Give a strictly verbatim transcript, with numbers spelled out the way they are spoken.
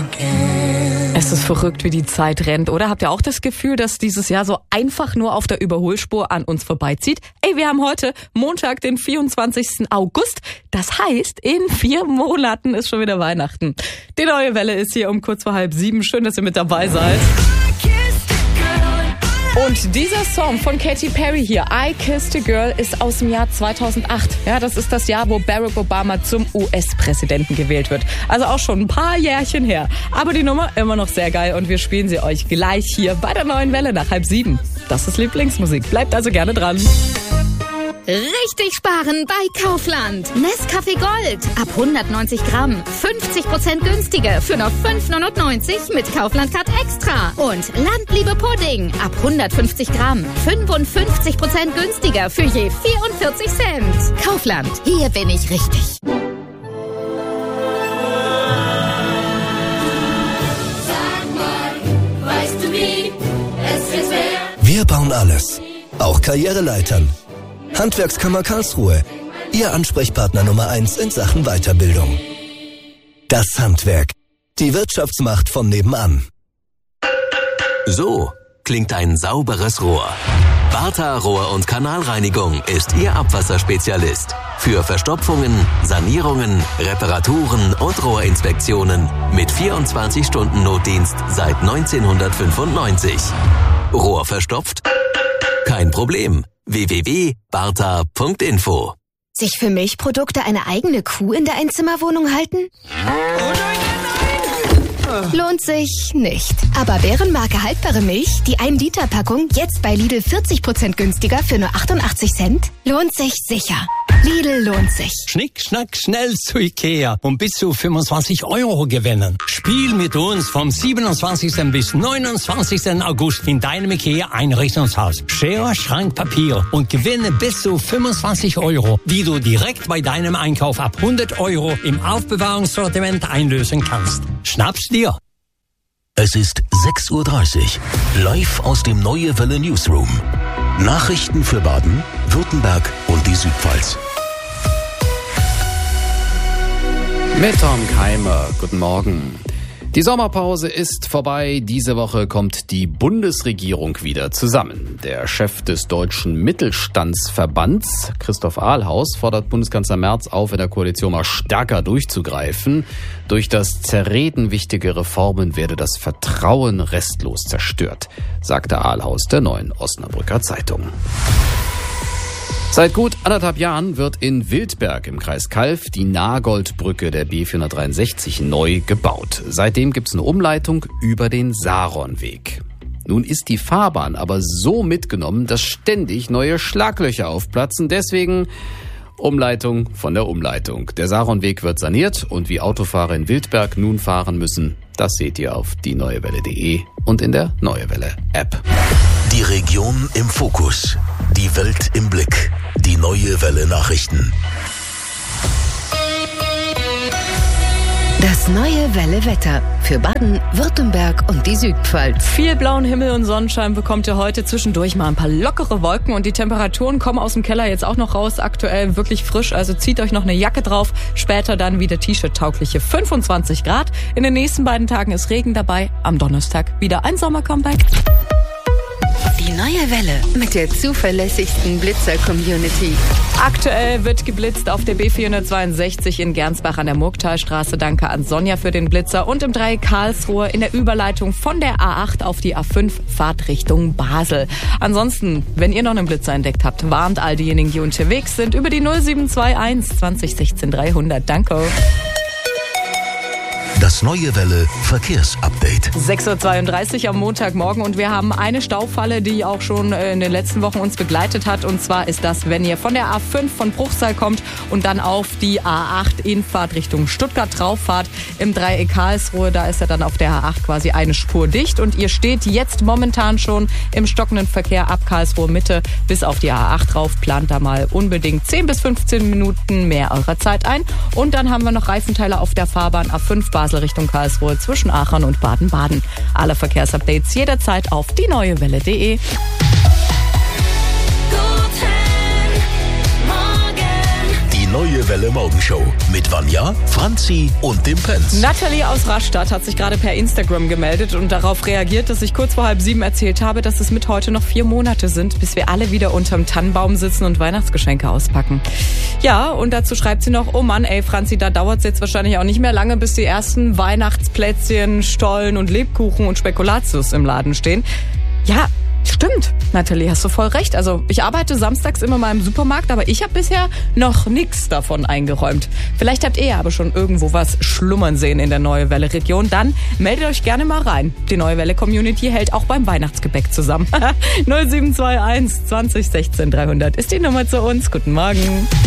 Es ist verrückt, wie die Zeit rennt, oder? Habt ihr auch das Gefühl, dass dieses Jahr so einfach nur auf der Überholspur an uns vorbeizieht? Ey, wir haben heute Montag, den vierundzwanzigsten August. Das heißt, in vier Monaten ist schon wieder Weihnachten. Die neue Welle ist hier um kurz vor halb sieben. Schön, dass ihr mit dabei seid. Und dieser Song von Katy Perry hier, I Kissed a Girl, ist aus dem Jahr zweitausendacht. Ja, das ist das Jahr, wo Barack Obama zum U S-Präsidenten gewählt wird. Also auch schon ein paar Jährchen her. Aber die Nummer immer noch sehr geil und wir spielen sie euch gleich hier bei der neuen Welle nach halb sieben. Das ist Lieblingsmusik. Bleibt also gerne dran. Richtig sparen bei Kaufland. Nescafé Gold. Ab hundertneunzig Gramm. fünfzig Prozent günstiger für nur fünf neunundneunzig mit Kaufland Card Extra. Und Landliebe Pudding. Ab hundertfünfzig Gramm. fünfundfünfzig Prozent günstiger für je vierundvierzig Cent. Kaufland. Hier bin ich richtig. Sag mal, weißt du wie es ist wert? Wir bauen alles. Auch Karriereleitern. Handwerkskammer Karlsruhe, Ihr Ansprechpartner Nummer eins in Sachen Weiterbildung. Das Handwerk, die Wirtschaftsmacht von nebenan. So klingt ein sauberes Rohr. Bartha Rohr- und Kanalreinigung ist Ihr Abwasserspezialist. Für Verstopfungen, Sanierungen, Reparaturen und Rohrinspektionen mit vierundzwanzig Stunden Notdienst seit neunzehnhundertfünfundneunzig. Rohr verstopft? Kein Problem. w w w punkt bartha punkt info. Sich für Milchprodukte eine eigene Kuh in der Einzimmerwohnung halten? Lohnt sich nicht. Aber Bärenmarke haltbare Milch, die ein Liter Packung, jetzt bei Lidl vierzig Prozent günstiger für nur achtundachtzig Cent? Lohnt sich sicher. Lidl lohnt sich. Schnick, schnack, schnell zu Ikea und bis zu fünfundzwanzig Euro gewinnen. Spiel mit uns vom siebenundzwanzigsten bis neunundzwanzigsten August in deinem Ikea Einrichtungshaus. Schere, Schrank, Papier und gewinne bis zu fünfundzwanzig Euro, die du direkt bei deinem Einkauf ab hundert Euro im Aufbewahrungssortiment einlösen kannst. Schnapp's dir. Es ist sechs Uhr dreißig. Live aus dem Neue Welle Newsroom. Nachrichten für Baden, Württemberg und die Südpfalz. Mit Tom Keimer, guten Morgen. Die Sommerpause ist vorbei. Diese Woche kommt die Bundesregierung wieder zusammen. Der Chef des Deutschen Mittelstandsverbands, Christoph Ahlhaus, fordert Bundeskanzler Merz auf, in der Koalition mal stärker durchzugreifen. Durch das Zerreden wichtiger Reformen werde das Vertrauen restlos zerstört, sagte Ahlhaus der Neuen Osnabrücker Zeitung. Seit gut anderthalb Jahren wird in Wildberg im Kreis Calw die Nagoldbrücke der B vierhundertdreiundsechzig neu gebaut. Seitdem gibt es eine Umleitung über den Saronweg. Nun ist die Fahrbahn aber so mitgenommen, dass ständig neue Schlaglöcher aufplatzen. Deswegen Umleitung von der Umleitung. Der Saronweg wird saniert und wie Autofahrer in Wildberg nun fahren müssen, das seht ihr auf die neue welle punkt de und in der Neue Welle App. Die Region im Fokus. Die Welt im Blick. Die Neue Welle Nachrichten. Das Neue Welle Wetter für Baden, Württemberg und die Südpfalz. Viel blauen Himmel und Sonnenschein bekommt ihr heute, zwischendurch mal ein paar lockere Wolken und die Temperaturen kommen aus dem Keller jetzt auch noch raus. Aktuell wirklich frisch, also zieht euch noch eine Jacke drauf. Später dann wieder T-Shirt-taugliche fünfundzwanzig Grad. In den nächsten beiden Tagen ist Regen dabei. Am Donnerstag wieder ein Sommer-Comeback. Die Neue Welle mit der zuverlässigsten Blitzer-Community. Aktuell wird geblitzt auf der B vierhundertzweiundsechzig in Gernsbach an der Murgtalstraße. Danke an Sonja für den Blitzer. Und im Dreieck Karlsruhe in der Überleitung von der A acht auf die A fünf Fahrtrichtung Basel. Ansonsten, wenn ihr noch einen Blitzer entdeckt habt, warnt all diejenigen, die unterwegs sind, über die null sieben zwei eins zwanzig sechzehn dreihundert. Danke. Das Neue Welle Verkehrsupdate. sechs Uhr zweiunddreißig am Montagmorgen und wir haben eine Staufalle, die auch schon in den letzten Wochen uns begleitet hat. Und zwar ist das, wenn ihr von der A fünf von Bruchsal kommt und dann auf die A acht in Fahrtrichtung Stuttgart drauf fahrt. Im Dreieck Karlsruhe, da ist ja dann auf der A acht quasi eine Spur dicht. Und ihr steht jetzt momentan schon im stockenden Verkehr ab Karlsruhe Mitte bis auf die A acht drauf. Plant da mal unbedingt zehn bis fünfzehn Minuten mehr eurer Zeit ein. Und dann haben wir noch Reifenteile auf der Fahrbahn A fünf Basel Richtung Karlsruhe zwischen Aachen und Baden-Baden. Alle Verkehrsupdates jederzeit auf die neue welle punkt de. Die Die neue Welle Morgenshow mit Vanja, Franzi und dem Pence. Natalie aus Rastatt hat sich gerade per Instagram gemeldet und darauf reagiert, dass ich kurz vor halb sieben erzählt habe, dass es mit heute noch vier Monate sind, bis wir alle wieder unterm Tannenbaum sitzen und Weihnachtsgeschenke auspacken. Ja, und dazu schreibt sie noch, oh Mann, ey Franzi, da dauert es jetzt wahrscheinlich auch nicht mehr lange, bis die ersten Weihnachtsplätzchen, Stollen und Lebkuchen und Spekulatius im Laden stehen. Ja, stimmt, Nathalie, hast du voll recht. Also ich arbeite samstags immer mal im Supermarkt, aber ich habe bisher noch nichts davon eingeräumt. Vielleicht habt ihr aber schon irgendwo was schlummern sehen in der Neue Welle Region. Dann meldet euch gerne mal rein. Die Neue Welle Community hält auch beim Weihnachtsgebäck zusammen. null sieben zwei eins zwanzig sechzehn dreihundert ist die Nummer zu uns. Guten Morgen.